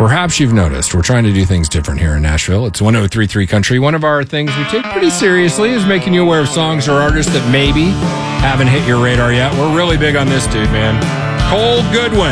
Perhaps you've noticed we're trying to do things different here in Nashville. It's 103.3 Country. One of our things we take pretty seriously is making you aware of songs or artists that maybe haven't hit your radar yet. We're really big on this dude, man. Cole Goodwin.